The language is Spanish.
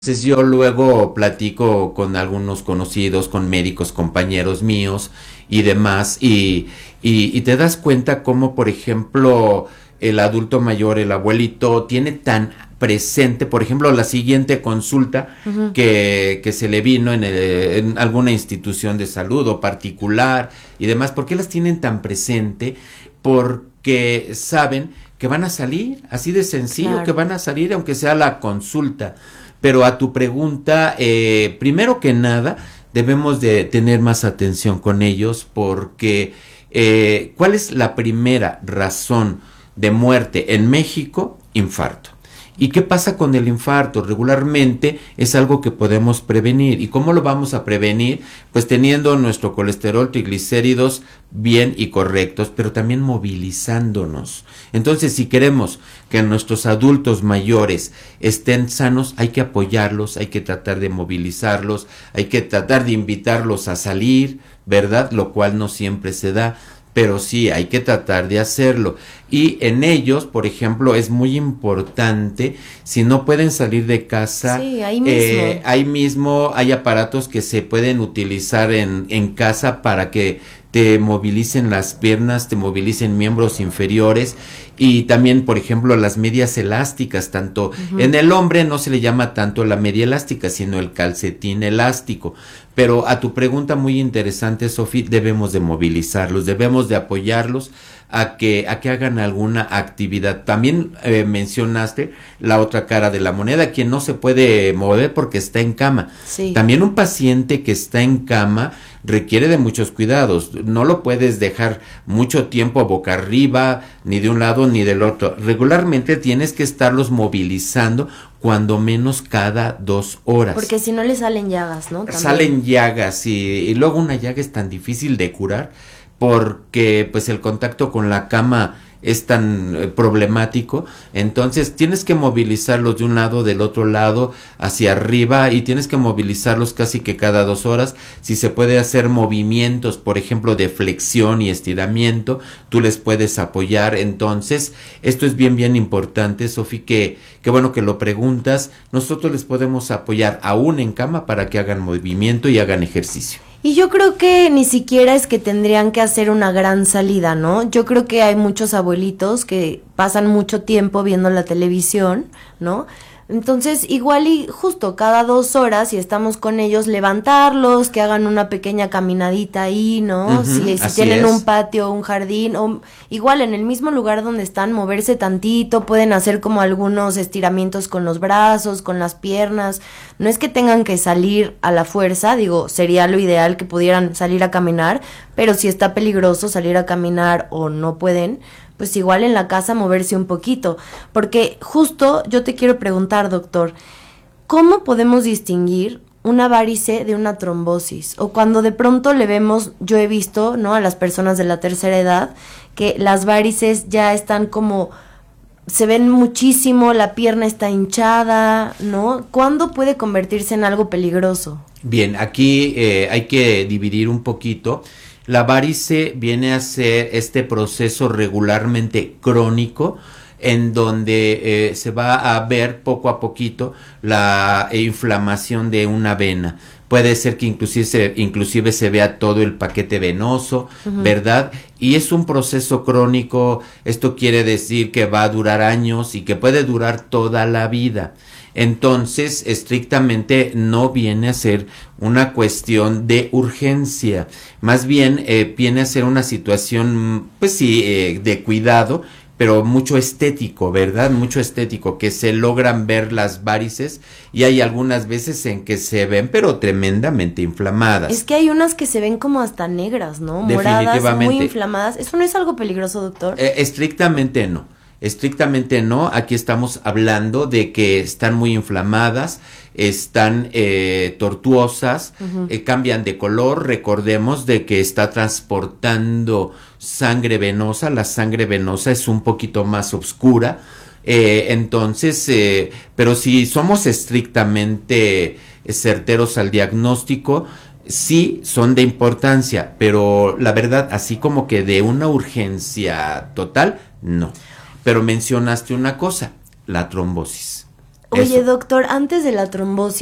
Entonces yo luego platico con algunos conocidos, con médicos, compañeros míos y demás, y te das cuenta cómo, por ejemplo, el adulto mayor, el abuelito, tiene tan presente, por ejemplo, la siguiente consulta Ujú. que se le vino en alguna institución de salud o particular y demás. ¿Por qué las tienen tan presente? Porque saben que van a salir, así de sencillo, que Claro. van a salir aunque sea la consulta. Pero a tu pregunta, primero que nada, debemos de tener más atención con ellos porque ¿cuál es la primera razón de muerte en México? Infarto. ¿Y qué pasa con el infarto? Regularmente es algo que podemos prevenir. ¿Y cómo lo vamos a prevenir? Pues teniendo nuestro colesterol, triglicéridos bien y correctos, pero también movilizándonos. Entonces, si queremos que nuestros adultos mayores estén sanos, hay que apoyarlos, hay que tratar de movilizarlos, hay que tratar de invitarlos a salir, ¿verdad? Lo cual no siempre se da, pero sí hay que tratar de hacerlo. Y en ellos, por ejemplo, es muy importante, si no pueden salir de casa, Sí, ahí mismo. ahí mismo hay aparatos que se pueden utilizar en casa para que te movilicen las piernas, te movilicen miembros inferiores y también, por ejemplo, las medias elásticas, tanto Ujú. en el hombre no se le llama tanto la media elástica, sino el calcetín elástico. Pero a tu pregunta muy interesante, Sofi, debemos de movilizarlos, debemos de apoyarlos a que hagan alguna actividad. También mencionaste la otra cara de la moneda, quien no se puede mover porque está en cama. Sí. También un paciente que está en cama requiere de muchos cuidados. No lo puedes dejar mucho tiempo boca arriba, ni de un lado ni del otro. Regularmente tienes que estarlos movilizando cuando menos cada 2 horas. Porque si no le salen llagas, ¿no? También. Salen llagas y luego una llaga es tan difícil de curar porque pues el contacto con la cama es tan problemático, entonces tienes que movilizarlos de un lado, del otro lado, hacia arriba y tienes que movilizarlos casi que cada 2 horas. Si se puede hacer movimientos, por ejemplo, de flexión y estiramiento, tú les puedes apoyar. Entonces, esto es bien, bien importante, Sofi, que bueno que lo preguntas. Nosotros les podemos apoyar aún en cama para que hagan movimiento y hagan ejercicio. Y yo creo que ni siquiera es que tendrían que hacer una gran salida, ¿no? Yo creo que hay muchos abuelitos que pasan mucho tiempo viendo la televisión, ¿no? Entonces, igual y justo cada 2 horas, si estamos con ellos, levantarlos, que hagan una pequeña caminadita ahí, ¿no? Si Así tienen es. un patio, un jardín, o igual en el mismo lugar donde están, moverse tantito, pueden hacer como algunos estiramientos con los brazos, con las piernas. No es que tengan que salir a la fuerza, digo, sería lo ideal que pudieran salir a caminar, pero si está peligroso salir a caminar o no pueden, pues igual en la casa moverse un poquito. Porque justo yo te quiero preguntar, doctor, ¿cómo podemos distinguir una varice de una trombosis? O cuando de pronto le vemos, yo he visto, ¿no?, a las personas de la tercera edad, que las varices ya están como, se ven muchísimo, la pierna está hinchada, ¿no? ¿Cuándo puede convertirse en algo peligroso? Bien, aquí hay que dividir un poquito. La varice viene a ser este proceso regularmente crónico en donde se va a ver poco a poquito la inflamación de una vena. Puede ser que inclusive se vea todo el paquete venoso, ¿verdad? Y es un proceso crónico, esto quiere decir que va a durar años y que puede durar toda la vida. Entonces, estrictamente no viene a ser una cuestión de urgencia, más bien viene a ser una situación, pues sí, de cuidado, pero mucho estético, ¿verdad? Mucho estético, que se logran ver las varices y hay algunas veces en que se ven, pero tremendamente inflamadas. Es que hay unas que se ven como hasta negras, ¿no? Moradas, muy Definitivamente. inflamadas. ¿Eso no es algo peligroso, doctor? Estrictamente no. Estrictamente no, aquí estamos hablando de que están muy inflamadas, están tortuosas, cambian de color, recordemos de que está transportando sangre venosa, la sangre venosa es un poquito más oscura, entonces, pero si somos estrictamente certeros al diagnóstico, sí son de importancia, pero la verdad, así como que de una urgencia total, no. Pero mencionaste una cosa, la trombosis. Oye, Eso. doctor, antes de la trombosis,